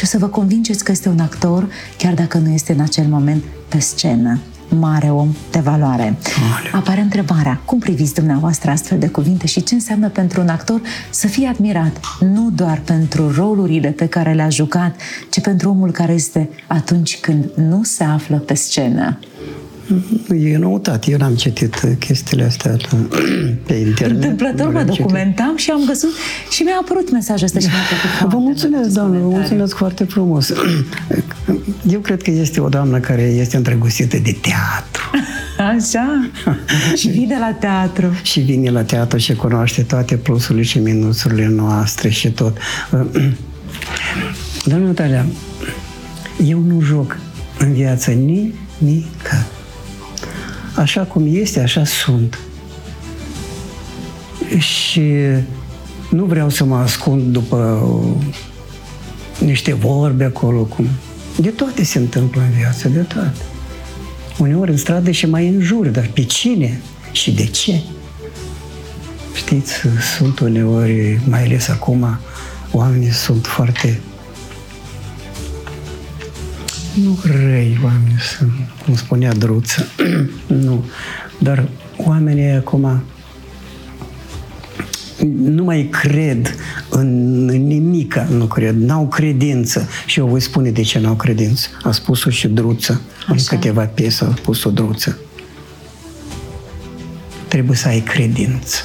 o să vă convingeți că este un actor, chiar dacă nu este în acel moment pe scenă. Mare om de valoare. Apare întrebarea, cum priviți dumneavoastră astfel de cuvinte și ce înseamnă pentru un actor să fie admirat, nu doar pentru rolurile pe care le-a jucat, ci pentru omul care este atunci când nu se află pe scenă? E noutate. Eu n-am citit chestiile astea pe internet. Întâmplător mă documentam și am găsit și mi-a apărut mesajul ăsta și mi-a plăcut. Vă mulțumesc, doamnă, vă mulțumesc foarte frumos. Eu cred că este o doamnă care este îndrăgostită de teatru. Așa? Și vine la teatru. Și vine la teatru și cunoaște toate plusurile și minusurile noastre și tot. Doamna Natalia, eu nu joc în viață nimic. Așa cum este, așa sunt. Și nu vreau să mă ascund după niște vorbe acolo. De toate se întâmplă în viață, de toate. Uneori în stradă și mai înjuri, dar pe cine și de ce? Știți, sunt uneori, mai ales acum, oamenii sunt foarte... Nu răi oameni sunt, cum spunea Druță. Nu. Dar oamenii acum nu mai cred în nimic, nu cred, n-au credință. Și eu voi spune de ce n-au credință. A spus-o și Druță. În câteva piese a spus-o Druță. Trebuie să ai credință.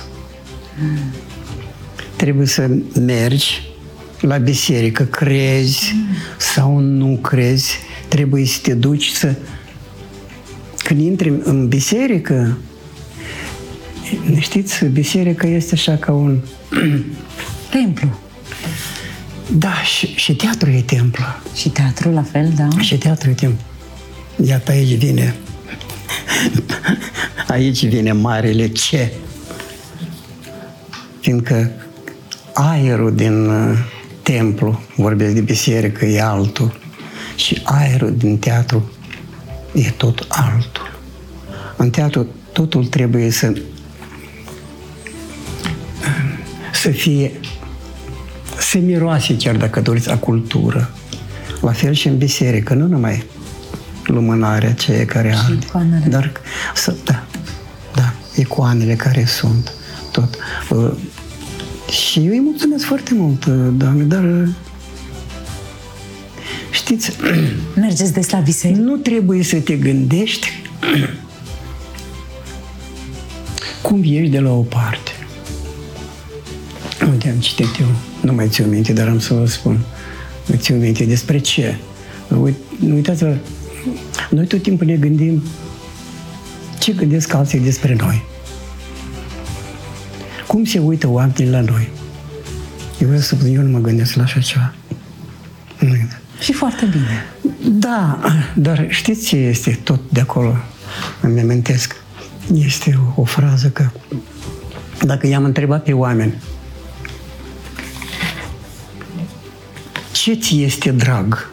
Trebuie să mergi la biserică, crezi sau nu crezi, trebuie să te duci să... Când intri în biserică, știți, biserica este așa ca un... Templu. Da, și teatru e templu. Și teatru la fel, da? Și teatru e templu. Iată, aici vine marele ce. Fiindcă aerul din templu, vorbesc de biserică, e altul. Și aerul din teatru e tot altul. În teatru totul trebuie să fie, să miroase, chiar dacă doriți, a cultură. La fel și în biserică, nu numai lumânarea aceea care arde, dar da, icoanele care sunt, tot. Și eu îi mulțumesc foarte mult, Doamne, dar știți... Mergeți des la biserică? Nu trebuie să te gândești cum ești de la o parte. Unde am citit eu, nu mai țiu minte, dar am să vă spun. Nu țiu minte despre ce. Uitați-vă, noi tot timpul ne gândim ce gândesc alții despre noi. Cum se uită oamenii la noi? Eu vreau să spun, eu nu mă gândesc la așa ceva. Nu. Și foarte bine. Da, dar știți ce este tot de acolo? Îmi amintesc. Este o frază că dacă i-am întrebat pe oameni ce ți este drag?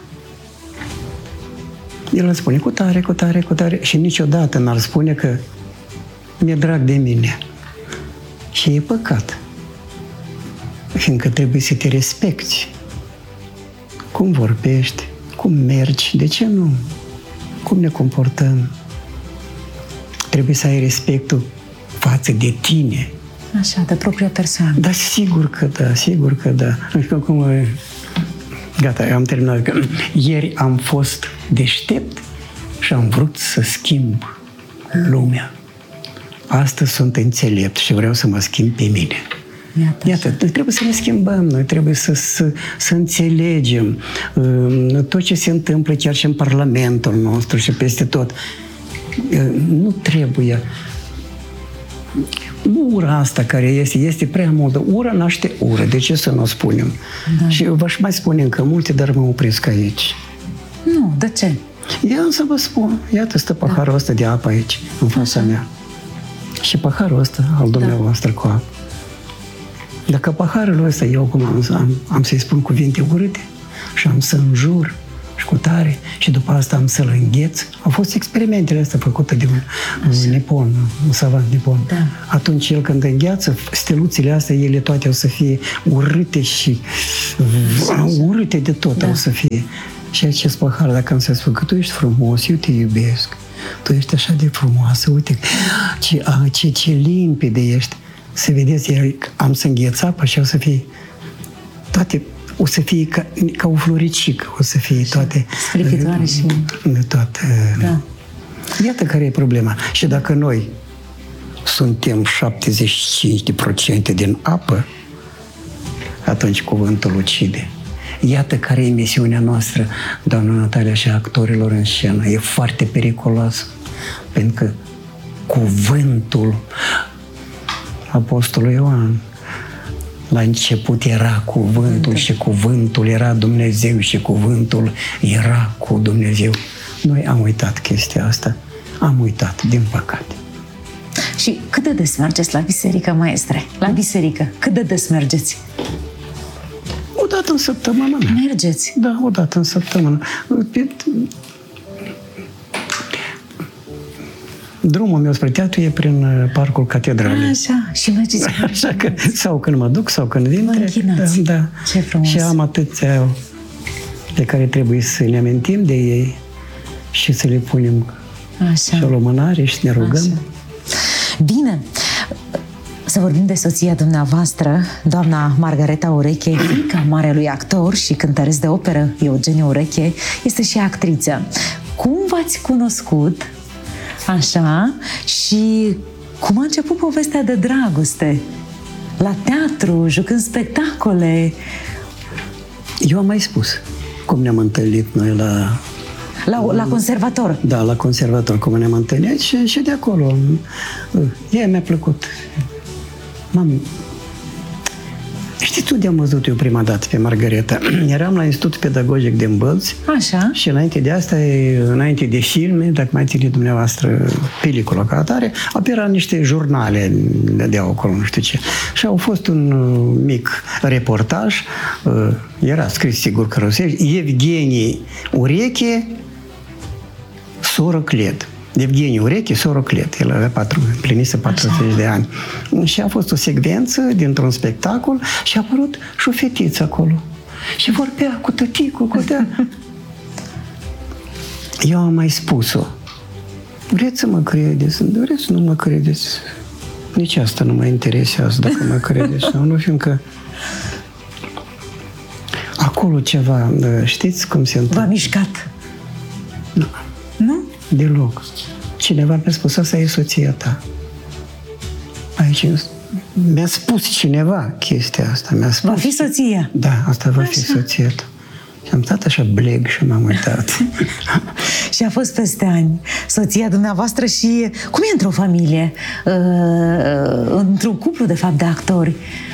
El îmi spune cu tare, cu tare, cu tare și niciodată n-ar spune că mi-e drag de mine. Și e păcat. Fiindcă trebuie să te respecti. Cum vorbești, cum mergi, de ce nu? Cum ne comportăm? Trebuie să ai respectul față de tine. Așa, de propria persoană. Da, sigur că da, sigur că da. Nu știu cum... Gata, am terminat. Ieri am fost deștept și am vrut să schimb lumea. Astăzi sunt înțelept și vreau să mă schimb pe mine. Iată, trebuie să ne schimbăm, noi trebuie să înțelegem tot ce se întâmplă chiar și în Parlamentul nostru și peste tot. Nu trebuie. Ura asta care este prea multă. Ura naște ură. De ce să nu o spunem? Da. Și eu v-aș mai spune încă multe, dar mă opresc aici. Nu, de ce? Ia să vă spun. Iată, stă paharul ăsta de apă aici, în fața mea. Și paharul ăsta al dumneavoastră cu apă. Dacă paharul ăsta eu acum am să-i spun cuvinte urâte și am să înjur și cu tare și după asta am să-l îngheț. Au fost experimentele astea făcute de un nipon, un savant nipon. Da. Atunci el când îngheață, steluțele astea, ele toate o să fie urâte și urâte de tot o să fie. Și acest pahar, dacă am să spun că tu ești frumos, eu te iubesc, tu ești așa de frumoasă, uite ce limpede ești. Să vedeți, am să îngheț apă și o să fie toate, o să fie ca o floricică, o să fie toate... Sclipitoare și... Toate... Da. Iată care e problema. Și dacă noi suntem 75% din apă, atunci cuvântul ucide. Iată care e misiunea noastră, doamna Natalia, și a actorilor în scenă. E foarte periculos, pentru că cuvântul Apostolul Ioan, la început era cuvântul și cuvântul era Dumnezeu și cuvântul era cu Dumnezeu. Noi am uitat chestia asta. Am uitat, din păcate. Și cât de des mergeți la biserică, maestre? La biserică, cât de des mergeți? O dată în săptămână. Mergeți? Da, o dată în săptămână. Drumul meu spre teatru e prin Parcul Catedralei. Așa, și mergeți. Așa că, sau când mă duc, sau când vin. Vă închinați. Da. Ce frumos. Și am atâția pe care trebuie să ne amintim de ei și să le punem Așa. și o lumânare și să ne rugăm. Așa. Bine, să vorbim de soția dumneavoastră, doamna Margareta Ureche, fiica marelui actor și cântăreț de operă Eugeniu Ureche, este și actriță. Cum v-ați cunoscut? Așa, și cum a început povestea de dragoste? La teatru, jucând spectacole? Eu am mai spus cum ne-am întâlnit noi La conservator? Da, la conservator, cum ne-am întâlnit și de acolo. Ea mi-a plăcut. Știți unde am văzut eu prima dată pe Margareta? Eram la Institutul Pedagogic din Bălți. Așa. Și înainte de asta, înainte de filme, dacă mai țineți dumneavoastră pelicula ca atare, apărea niște jurnale de acolo, nu știu ce. Și au fost un mic reportaj, era scris sigur că rusești, Evgenie Ureche, soră Cled. Evgeniu Ureche, soră Cled. El avea plinise 40 de ani. Și a fost o secvență dintr-un spectacol și a apărut și o fetiță acolo. Și vorbea cu tăticul, cu tea. Eu am mai spus-o. Vreți să mă credeți? Vreți să nu mă credeți? Nici asta nu mă interesează dacă mă credeți. Nu, fiindcă acolo ceva, știți cum se întâmplă? V-a mișcat? Nu. Nu? Deloc. Cineva mi-a spus, asta e soția ta. Aici mi-a spus cineva chestia asta. Mi-a spus. Va fi soția? Da, asta va fi soția ta. Și am stat așa bleg și m-am uitat. Și a fost peste ani. Soția dumneavoastră și... Cum e într-o familie? Într-un cuplu, de fapt, de actori?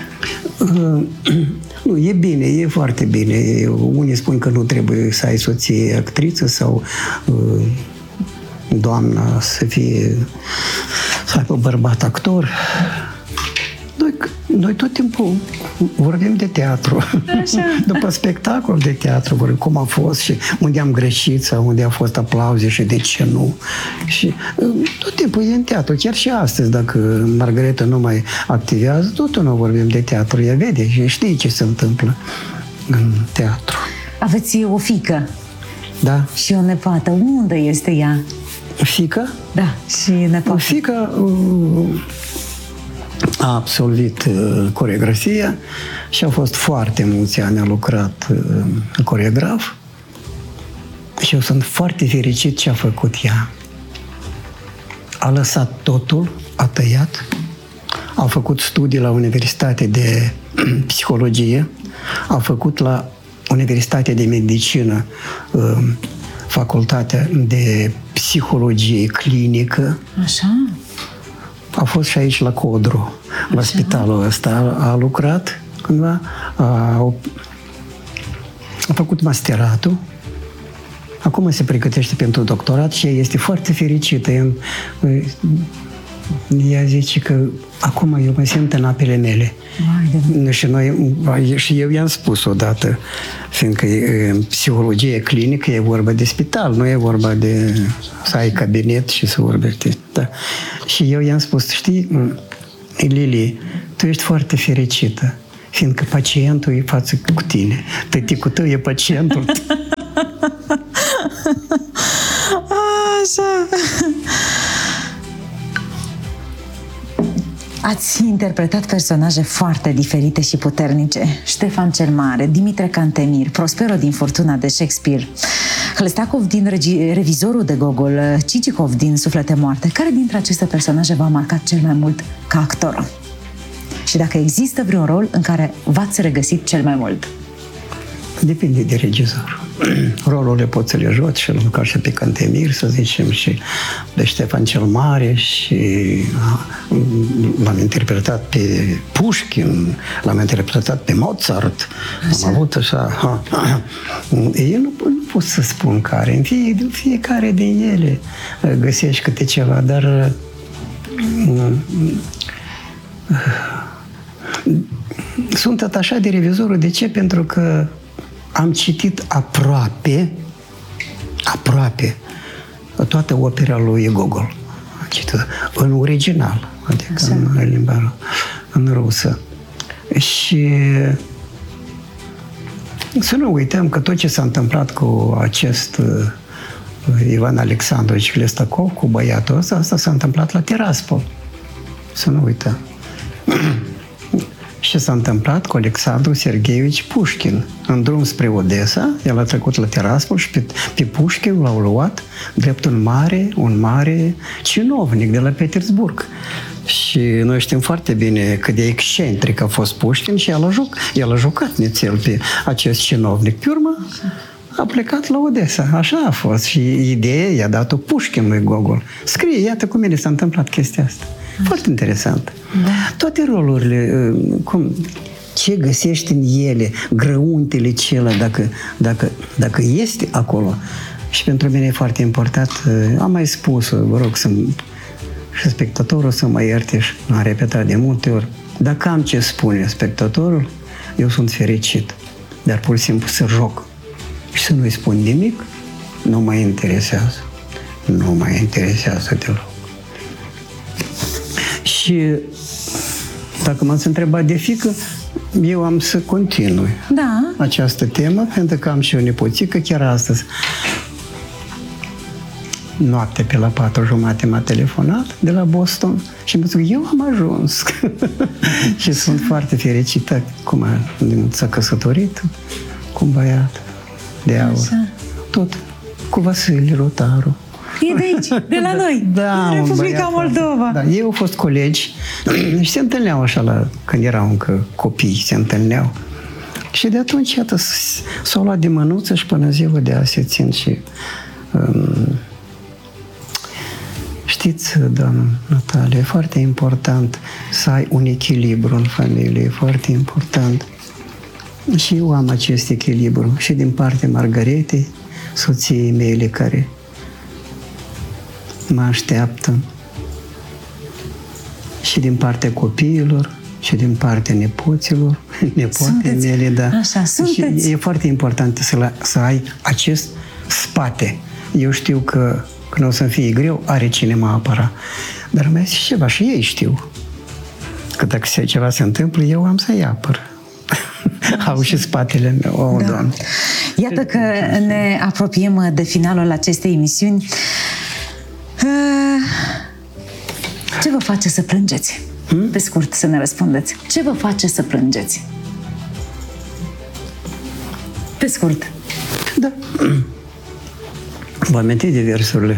Nu, e bine, e foarte bine. Unii spun că nu trebuie să ai soție actriță sau doamna să aibă bărbat actor. Noi tot timpul vorbim de teatru. Așa. După spectacol de teatru vorbim cum a fost și unde am greșit sau unde a fost aplauze și de ce nu. Și tot timpul e în teatru. Chiar și astăzi, dacă Margareta nu mai activează, tot nu vorbim de teatru. Ea vede și știe ce se întâmplă în teatru. Aveți o fiică? Da. Și o nepoată. Unde este ea? Fiica? Da, și nepoată. Fiica a absolvit coreografia și a fost foarte mulți ani, a lucrat coreograf și eu sunt foarte fericit ce a făcut ea. A lăsat totul, a tăiat, a făcut studii la Universitatea de Psihologie, a făcut la Universitatea de Medicină Facultatea de Psihologie Clinică. Așa? A fost și aici la Codru, la spitalul ăsta. A lucrat cândva, a făcut masteratul. Acum se pregătește pentru doctorat și este foarte fericită. ea zice că acum eu mă simt în apele mele. Și eu i-am spus odată, fiindcă în psihologie clinică e vorba de spital, nu e vorba de să ai cabinet și să vorbești. Da. Și eu i-am spus, știi, Lili, tu ești foarte fericită, fiindcă pacientul e față cu tine. Tăticul tău e pacientul. Așa. Ați interpretat personaje foarte diferite și puternice. Ștefan cel Mare, Dimitrie Cantemir, Prospero din Furtuna de Shakespeare, Hlestakov din Revizorul de Gogol, Cicikov din Suflete moarte. Care dintre aceste personaje v-a marcat cel mai mult ca actor? Și dacă există vreun rol în care v-ați regăsit cel mai mult? Depinde de regizor. Rolurile pot să le joci și ca și pe Cantemir, să zicem, și de Ștefan cel Mare, și l-am interpretat pe Pușkin, l-am interpretat pe Mozart. Am avut așa... Eu nu pot să spun care. În fiecare din ele găsești câte ceva, dar... Sunt atașat de Revizorul. De ce? Pentru că am citit aproape toată opera lui Gogol. Am citit în original, adică în limba în rusă. Și să nu uităm că tot ce s-a întâmplat cu acest Ivan Alexandrovici Hlestakov, cu băiatul ăsta, asta s-a întâmplat la Tiraspol. Să nu uităm. Și s-a întâmplat cu Alexandru Sergeevici Pușkin. În drum spre Odessa, el a trecut la Tiraspol și pe Pușkin l-au luat drept un mare cinovnic de la Petersburg. Și noi știm foarte bine cât de excentric a fost Pușkin și el a jucat nițel pe acest cinovnic. Pe urmă a plecat la Odessa. Așa a fost. Și ideea i-a dat-o Pușkin lui Gogol. Scrie, iată cum ele s-a întâmplat chestia asta. Foarte interesant. Da. Toate rolurile, ce găsești în ele, grăuntele cele, dacă este acolo. Și pentru mine e foarte important, am mai spus, vă rog și spectatorul să mă ierte și am repetat de multe ori, dacă am ce spune spectatorul, eu sunt fericit, dar pur și simplu să joc și să nu-i spun nimic, nu mă interesează. Nu mă interesează deloc. Și dacă m-ați întrebat de fiică, eu am să continui această temă, pentru că am și o nepoțică, chiar astăzi. Noapte pe la 4:30 m-a telefonat de la Boston și mi-a zis, eu am ajuns. Și sunt foarte fericită cum s-a căsătorit cu un băiat de aur. Așa. Tot cu Vasile Rotaru. E de aici, de la noi, da, în Republica Moldova. Da, ei au fost colegi și se întâlneau așa, când erau încă copii, se întâlneau. Și de atunci, iată, s-au luat de mânuță și până ziua de azi se țin și... știți, doamnă Natalia, e foarte important să ai un echilibru în familie, e foarte important. Și eu am acest echilibru și din partea Margaretei, soției mele, care mă așteaptă, și din partea copiilor, și din partea nepoților, nepoatele mele, da. Așa, sunteți. Și e foarte important să ai acest spate. Eu știu că când o să-mi fie greu, are cine mă apăra. Dar mai este ceva, și ei știu că dacă ceva se întâmplă, eu am să-i apăr. Au și spatele meu, da. Doamne. Iată că ne apropiem de finalul acestei emisiuni. Ce vă face să plângeți? Pe scurt, să ne răspundeți. Ce vă face să plângeți? Pe scurt. Da. Vă aminti de versurile.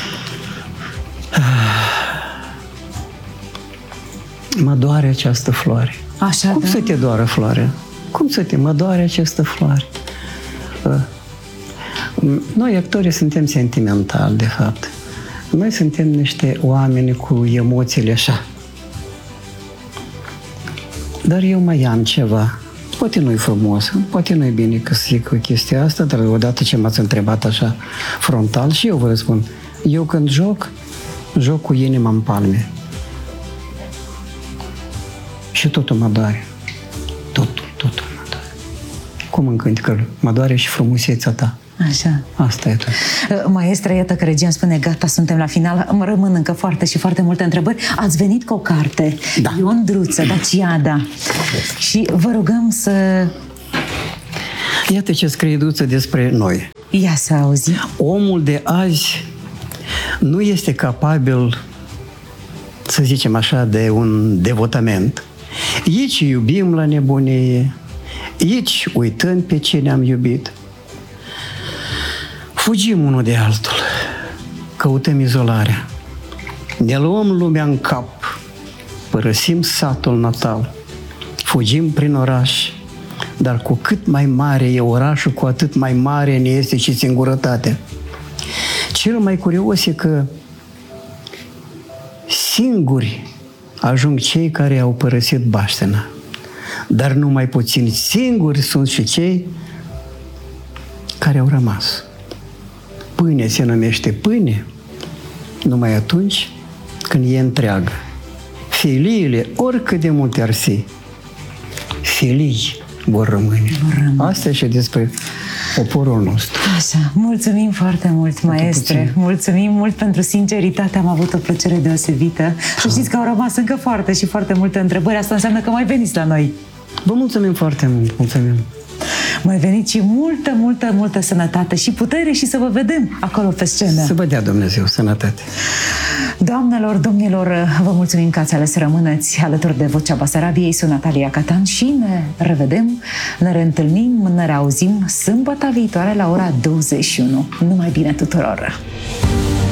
Mă doare această floare. Așa, cum să te doară floarea? Mă doare această floare? Noi, actorii, suntem sentimentali, de fapt. Noi suntem niște oameni cu emoțiile așa. Dar eu mai am ceva. Poate nu-i frumos, poate nu-i bine că zic chestia asta, dar odată ce m-ați întrebat așa frontal, și eu vă răspund. Eu când joc cu inima în palme. Și totul mă doare. Totul mă doare. Cum încânti că mă doare și frumusețea ta. Așa. Asta e tot. Maestre, iată că regia îmi spune gata, suntem la final. Îmi rămân încă foarte multe întrebări. Ați venit cu o carte, Da. Ion Druță, Daciada. Și vă rugăm să... Iată ce scrie Druță despre noi. Ia să auzim. Omul de azi nu este capabil, să zicem așa, de un devotament. Aici iubim la nebunie, aici uităm pe cine am iubit. Fugim unul de altul, căutăm izolarea, ne luăm lumea în cap, părăsim satul natal, fugim prin oraș, dar cu cât mai mare e orașul, cu atât mai mare ne este și singurătatea. Cel mai curios e că singuri ajung cei care au părăsit baștena, dar numai puțin singuri sunt și cei care au rămas. Pâine se numește pâine numai atunci când e întreagă. Filiile, oricât de multe ar fi, filii vor rămâne. Asta e și despre poporul nostru. Așa, mulțumim foarte mult, maestre. puțin. Mulțumim mult pentru sinceritate, am avut o plăcere deosebită. Și știți că au rămas încă foarte multe întrebări. Asta înseamnă că mai veniți la noi. Vă mulțumim foarte mult, mulțumim. Mai veniți și multă sănătate și putere și să vă vedem acolo pe scenă. Să vă dea Dumnezeu sănătate. Doamnelor, domnilor, vă mulțumim că ați ales să rămâneți alături de Vocea Basarabiei. Sunt Natalia Catan și ne revedem, ne reîntâlnim, ne reauzim sâmbătă viitoare la ora 21. Numai bine tuturor!